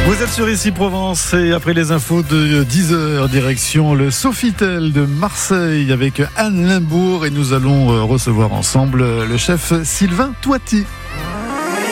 Vous êtes sur Ici Provence et après les infos de 10h, direction le Sofitel de Marseille avec Anne Limbourg et nous allons recevoir ensemble le chef Sylvain Toiti.